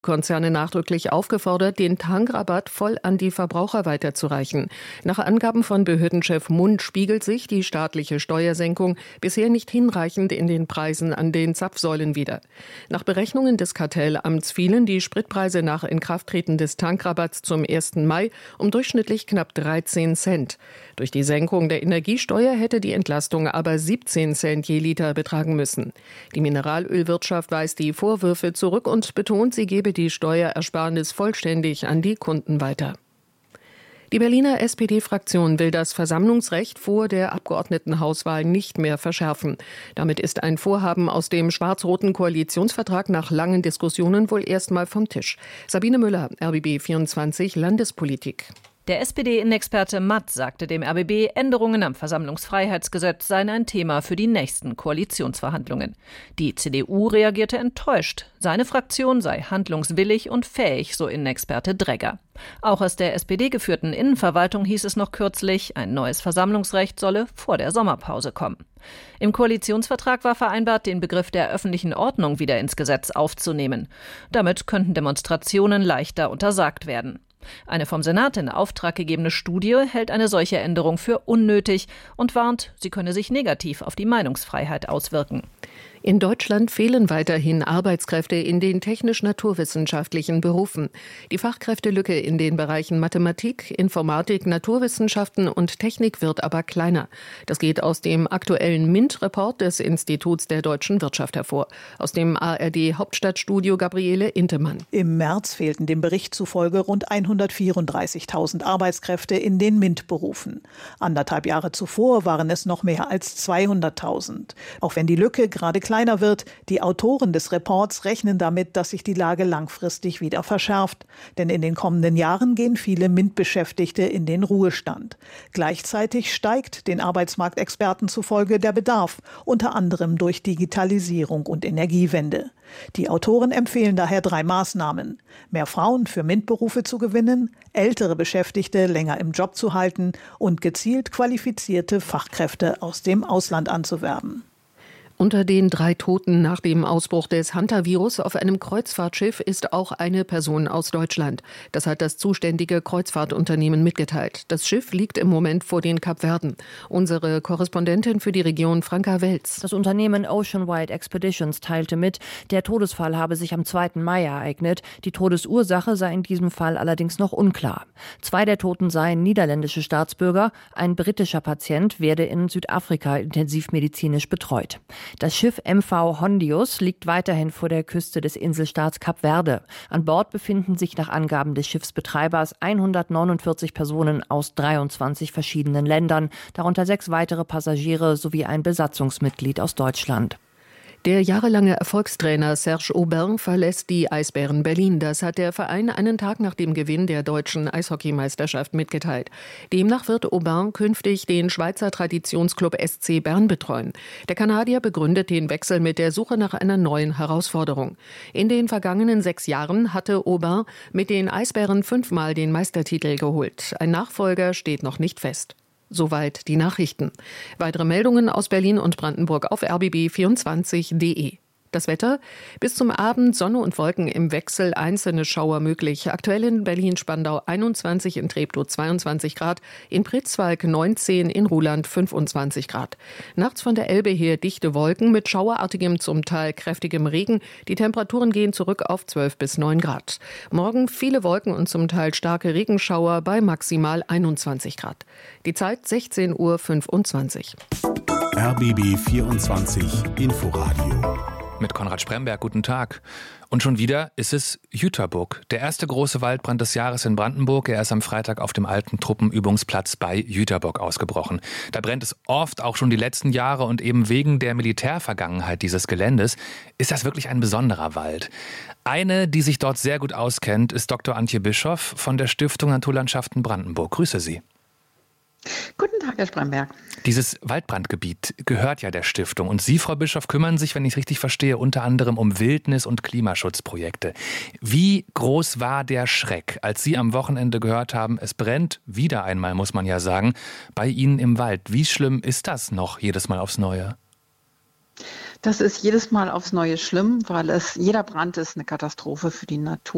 Konzerne nachdrücklich aufgefordert, den Tankrabatt voll an die Verbraucher weiterzureichen. Nach Angaben von Behördenchef Mund spiegelt sich die staatliche Steuersenkung bisher nicht hinreichend in den Preisen an den Zapfsäulen wider. Nach Berechnungen des Kartellamts fielen die Spritpreise nach Inkrafttreten des Tankrabatts zum 1. Mai um durchschnittlich knapp 13 Cent. Durch die Senkung der Energiesteuer hätte die Entlastung aber 17 Cent je Liter betragen müssen. Die Mineralölwirtschaft weist die Vorwürfe zurück und betont, sie gebe die Steuerersparnis vollständig an die Kunden weiter. Die Berliner SPD-Fraktion will das Versammlungsrecht vor der Abgeordnetenhauswahl nicht mehr verschärfen. Damit ist ein Vorhaben aus dem schwarz-roten Koalitionsvertrag nach langen Diskussionen wohl erstmal vom Tisch. Sabine Müller, RBB 24 Landespolitik. Der SPD-Innenexperte Matt sagte dem RBB, Änderungen am Versammlungsfreiheitsgesetz seien ein Thema für die nächsten Koalitionsverhandlungen. Die CDU reagierte enttäuscht. Seine Fraktion sei handlungswillig und fähig, so Innenexperte Dregger. Auch aus der SPD-geführten Innenverwaltung hieß es noch kürzlich, ein neues Versammlungsrecht solle vor der Sommerpause kommen. Im Koalitionsvertrag war vereinbart, den Begriff der öffentlichen Ordnung wieder ins Gesetz aufzunehmen. Damit könnten Demonstrationen leichter untersagt werden. Eine vom Senat in Auftrag gegebene Studie hält eine solche Änderung für unnötig und warnt, sie könne sich negativ auf die Meinungsfreiheit auswirken. In Deutschland fehlen weiterhin Arbeitskräfte in den technisch-naturwissenschaftlichen Berufen. Die Fachkräftelücke in den Bereichen Mathematik, Informatik, Naturwissenschaften und Technik wird aber kleiner. Das geht aus dem aktuellen MINT-Report des Instituts der deutschen Wirtschaft hervor. Aus dem ARD-Hauptstadtstudio Gabriele Intemann. Im März fehlten dem Bericht zufolge rund 134.000 Arbeitskräfte in den MINT-Berufen. 1,5 Jahre zuvor waren es noch mehr als 200.000. Auch wenn die Lücke gerade kleiner wird, die Autoren des Reports rechnen damit, dass sich die Lage langfristig wieder verschärft. Denn in den kommenden Jahren gehen viele MINT-Beschäftigte in den Ruhestand. Gleichzeitig steigt den Arbeitsmarktexperten zufolge der Bedarf, unter anderem durch Digitalisierung und Energiewende. Die Autoren empfehlen daher 3 Maßnahmen: mehr Frauen für MINT-Berufe zu gewinnen, ältere Beschäftigte länger im Job zu halten und gezielt qualifizierte Fachkräfte aus dem Ausland anzuwerben. Unter den 3 Toten nach dem Ausbruch des Hantavirus auf einem Kreuzfahrtschiff ist auch eine Person aus Deutschland. Das hat das zuständige Kreuzfahrtunternehmen mitgeteilt. Das Schiff liegt im Moment vor den Kapverden. Unsere Korrespondentin für die Region Franka Welz. Das Unternehmen Ocean Wide Expeditions teilte mit, der Todesfall habe sich am 2. Mai ereignet. Die Todesursache sei in diesem Fall allerdings noch unklar. 2 der Toten seien niederländische Staatsbürger. Ein britischer Patient werde in Südafrika intensivmedizinisch betreut. Das Schiff MV Hondius liegt weiterhin vor der Küste des Inselstaats Kap Verde. An Bord befinden sich nach Angaben des Schiffsbetreibers 149 Personen aus 23 verschiedenen Ländern, darunter 6 weitere Passagiere sowie ein Besatzungsmitglied aus Deutschland. Der jahrelange Erfolgstrainer Serge Aubin verlässt die Eisbären Berlin. Das hat der Verein einen Tag nach dem Gewinn der deutschen Eishockeymeisterschaft mitgeteilt. Demnach wird Aubin künftig den Schweizer Traditionsclub SC Bern betreuen. Der Kanadier begründet den Wechsel mit der Suche nach einer neuen Herausforderung. In den vergangenen 6 Jahren hatte Aubin mit den Eisbären 5-mal den Meistertitel geholt. Ein Nachfolger steht noch nicht fest. Soweit die Nachrichten. Weitere Meldungen aus Berlin und Brandenburg auf rbb24.de. Das Wetter: bis zum Abend Sonne und Wolken im Wechsel, einzelne Schauer möglich. Aktuell in Berlin-Spandau 21, in Treptow 22 Grad, in Pritzwalk 19, in Ruhland 25 Grad. Nachts von der Elbe her dichte Wolken mit schauerartigem, zum Teil kräftigem Regen. Die Temperaturen gehen zurück auf 12 bis 9 Grad. Morgen viele Wolken und zum Teil starke Regenschauer bei maximal 21 Grad. Die Zeit 16:25 Uhr. RBB 24 Inforadio. Mit Konrad Spremberg, guten Tag. Und schon wieder ist es Jüterbock, der erste große Waldbrand des Jahres in Brandenburg. Er ist am Freitag auf dem alten Truppenübungsplatz bei Jüterbock ausgebrochen. Da brennt es oft, auch schon die letzten Jahre, und eben wegen der Militärvergangenheit dieses Geländes ist das wirklich ein besonderer Wald. Eine, die sich dort sehr gut auskennt, ist Dr. Antje Bischoff von der Stiftung Naturlandschaften Brandenburg. Grüße Sie. Guten Tag, Herr Spremberg. Dieses Waldbrandgebiet gehört ja der Stiftung. Und Sie, Frau Bischoff, kümmern sich, wenn ich es richtig verstehe, unter anderem um Wildnis- und Klimaschutzprojekte. Wie groß war der Schreck, als Sie am Wochenende gehört haben, es brennt, wieder einmal muss man ja sagen, bei Ihnen im Wald? Wie schlimm ist das noch jedes Mal aufs Neue? Das ist jedes Mal aufs Neue schlimm, weil jeder Brand ist eine Katastrophe für die Natur.